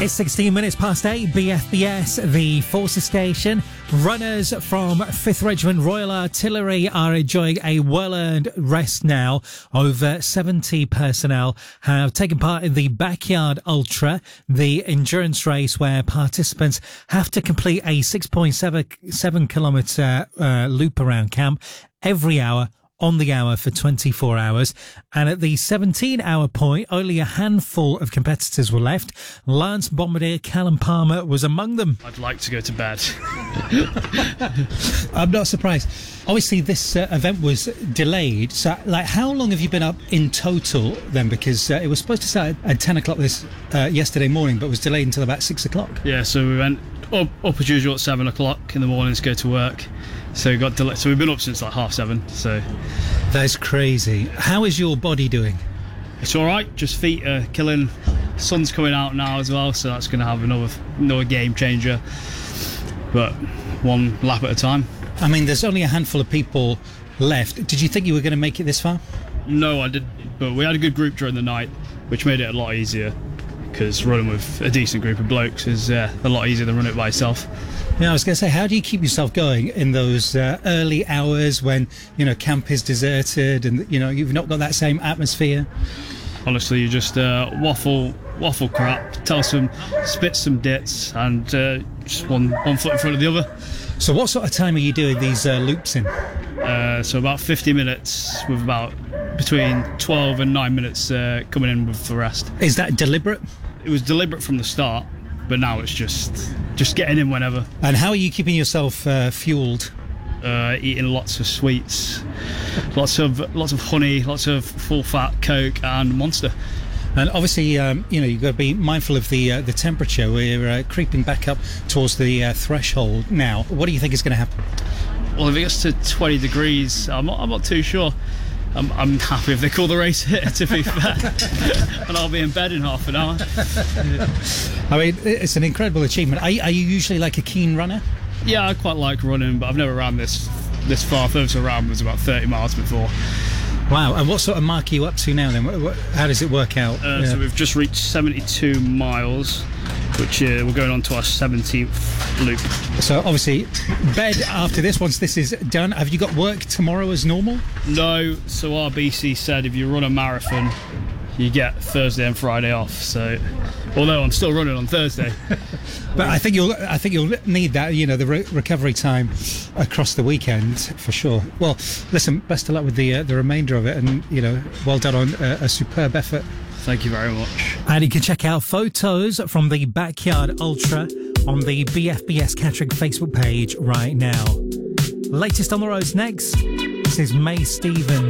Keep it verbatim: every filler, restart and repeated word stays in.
It's sixteen minutes past eight, B F B S, the Forces Station. Runners from fifth Regiment Royal Artillery are enjoying a well-earned rest now. Over seventy personnel have taken part in the Backyard Ultra, the endurance race where participants have to complete a six point seven kilometre uh, loop around camp every hour, on the hour for twenty-four hours. And at the seventeen hour point, only a handful of competitors were left. Lance Bombardier Callum Palmer was among them. I'd like to go to bed. I'm not surprised. Obviously, this uh, event was delayed. So, like, how long have you been up in total then? Because uh, it was supposed to start at ten o'clock this uh, yesterday morning, but was delayed until about six o'clock. Yeah, so we went up, up as usual at seven o'clock in the morning to go to work. So we got delayed. So we've been up since like half seven. So that's crazy. How is your body doing? It's all right. Just feet are killing. Sun's coming out now as well, so that's going to have another another game changer. But one lap at a time. I mean, there's only a handful of people left. Did you think you were going to make it this far? No, I did. But we had a good group during the night, which made it a lot easier. Because running with a decent group of blokes is uh, a lot easier than running it by yourself. Yeah, I was going to say, how do you keep yourself going in those uh, early hours when, you know, camp is deserted and, you know, you've not got that same atmosphere? Honestly, you just uh, waffle, waffle crap, tell some, spit some dits, and uh, just one, one foot in front of the other. So what sort of time are you doing these uh, loops in? Uh, so about fifty minutes with about between twelve and nine minutes uh, coming in with the rest. Is that deliberate? It was deliberate from the start, but now it's just just getting in whenever. And how are you keeping yourself uh, fueled? Uh, eating lots of sweets, lots of lots of honey, lots of full fat Coke and Monster. And obviously, um, you know, you've got to be mindful of the uh, the temperature. We're uh, creeping back up towards the uh, threshold now. What do you think is going to happen? Well, if it gets to twenty degrees, I'm not, I'm not too sure. I'm, I'm happy if they call the race here, to be fair. And I'll be in bed in half an hour. I mean, it's an incredible achievement. Are you, are you usually like a keen runner? Yeah, I quite like running, but I've never ran this this far. Furthest around was about thirty miles before. Wow, and what sort of mark are you up to now then? What, what, how does it work out? Uh, yeah. So we've just reached seventy-two miles, which uh, we're going on to our seventeenth loop. So obviously, bed after this, once this is done. Have you got work tomorrow as normal? No, so our B C said if you run a marathon, you get Thursday and Friday off. So, although I'm still running on Thursday. But I think you'll I think you'll need that, you know, the re- recovery time across the weekend for sure. Well, listen, best of luck with the uh, the remainder of it, and you know, well done on uh, a superb effort. Thank you very much. And you can check out photos from the Backyard Ultra on the B F B S Catterick Facebook page right now. Latest on the roads next. This is May Stevens.